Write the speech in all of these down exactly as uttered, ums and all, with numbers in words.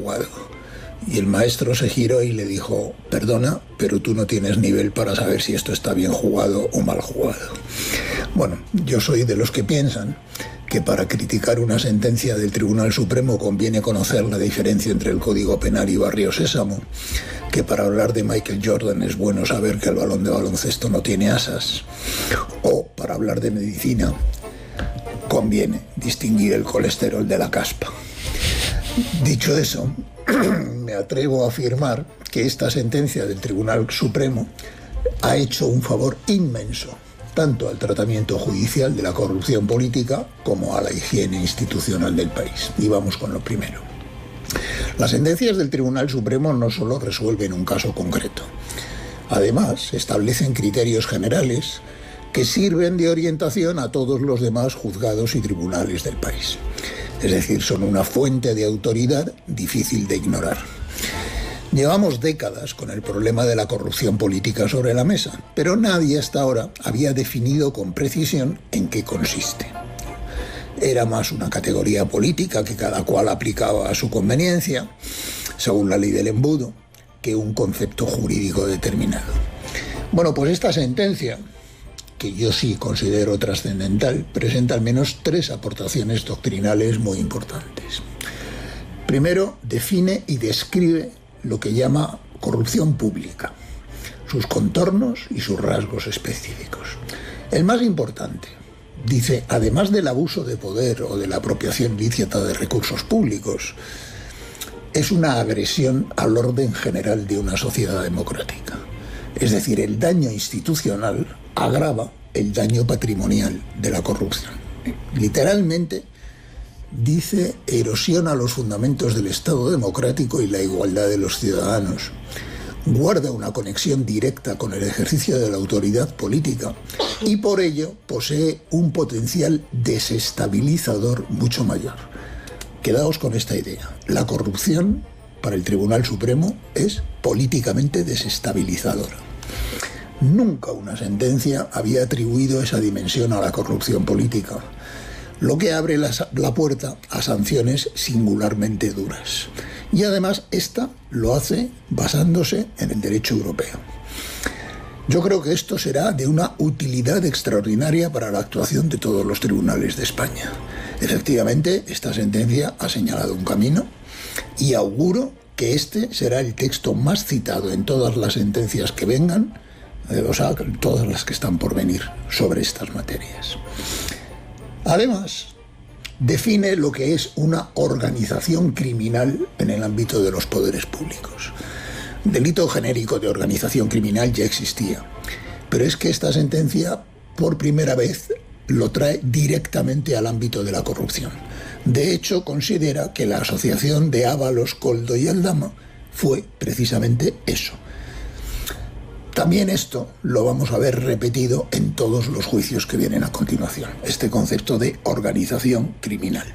jugado. Y el maestro se giró y le dijo: perdona, pero tú no tienes nivel para saber si esto está bien jugado o mal jugado. Bueno, yo soy de los que piensan que para criticar una sentencia del Tribunal Supremo conviene conocer la diferencia entre el Código Penal y Barrio Sésamo, que para hablar de Michael Jordan es bueno saber que el balón de baloncesto no tiene asas, o para hablar de medicina conviene distinguir el colesterol de la caspa. Dicho eso, me atrevo a afirmar que esta sentencia del Tribunal Supremo ha hecho un favor inmenso tanto al tratamiento judicial de la corrupción política como a la higiene institucional del país. Y vamos con lo primero. Las sentencias del Tribunal Supremo no solo resuelven un caso concreto, además establecen criterios generales que sirven de orientación a todos los demás juzgados y tribunales del país. Es decir, son una fuente de autoridad difícil de ignorar. Llevamos décadas con el problema de la corrupción política sobre la mesa, pero nadie hasta ahora había definido con precisión en qué consiste. Era más una categoría política que cada cual aplicaba a su conveniencia, según la ley del embudo, que un concepto jurídico determinado. Bueno, pues esta sentencia, que yo sí considero trascendental, presenta al menos tres aportaciones doctrinales muy importantes. Primero, define y describe lo que llama corrupción pública, sus contornos y sus rasgos específicos. El más importante, dice, además del abuso de poder o de la apropiación ilícita de recursos públicos, es una agresión al orden general de una sociedad democrática. Es decir, el daño institucional agrava el daño patrimonial de la corrupción. Literalmente, dice, erosiona los fundamentos del Estado democrático y la igualdad de los ciudadanos, guarda una conexión directa con el ejercicio de la autoridad política y por ello posee un potencial desestabilizador mucho mayor. Quedaos con esta idea. La corrupción para el Tribunal Supremo es políticamente desestabilizadora. Nunca una sentencia había atribuido esa dimensión a la corrupción política, lo que abre la, la puerta a sanciones singularmente duras. Y además esta lo hace basándose en el derecho europeo. Yo creo que esto será de una utilidad extraordinaria para la actuación de todos los tribunales de España. Efectivamente, esta sentencia ha señalado un camino y auguro que este será el texto más citado en todas las sentencias que vengan, o sea, todas las que están por venir sobre estas materias. Además, define lo que es una organización criminal en el ámbito de los poderes públicos. El delito genérico de organización criminal ya existía, pero es que esta sentencia por primera vez lo trae directamente al ámbito de la corrupción. De hecho, considera que la asociación de Ábalos, Koldo y Aldama fue precisamente eso. También esto lo vamos a ver repetido en todos los juicios que vienen a continuación, este concepto de organización criminal.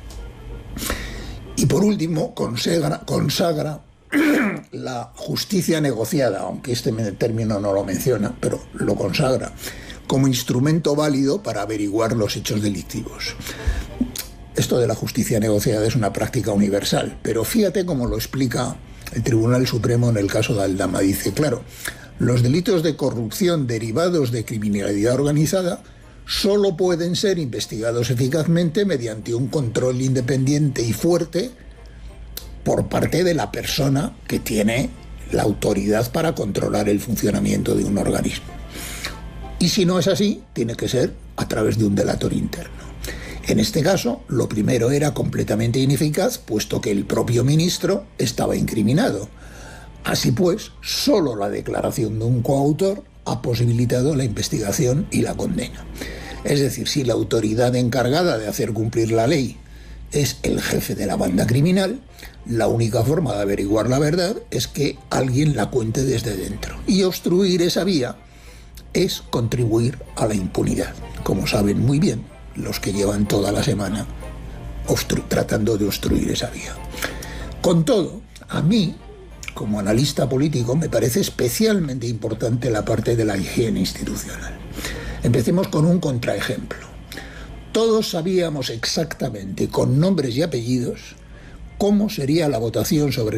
Y por último, consagra, consagra la justicia negociada, aunque este término no lo menciona, pero lo consagra como instrumento válido para averiguar los hechos delictivos. Esto de la justicia negociada es una práctica universal, pero fíjate cómo lo explica el Tribunal Supremo en el caso de Aldama. Dice, claro, los delitos de corrupción derivados de criminalidad organizada solo pueden ser investigados eficazmente mediante un control independiente y fuerte por parte de la persona que tiene la autoridad para controlar el funcionamiento de un organismo. Y si no es así, tiene que ser a través de un delator interno. En este caso, lo primero era completamente ineficaz, puesto que el propio ministro estaba incriminado. Así pues, solo la declaración de un coautor ha posibilitado la investigación y la condena. Es decir, si la autoridad encargada de hacer cumplir la ley es el jefe de la banda criminal, la única forma de averiguar la verdad es que alguien la cuente desde dentro. Y obstruir esa vía es contribuir a la impunidad, como saben muy bien los que llevan toda la semana tratando de obstruir esa vía. Con todo, a mí, como analista político, me parece especialmente importante la parte de la higiene institucional. Empecemos con un contraejemplo. Todos sabíamos exactamente, con nombres y apellidos, cómo sería la votación sobre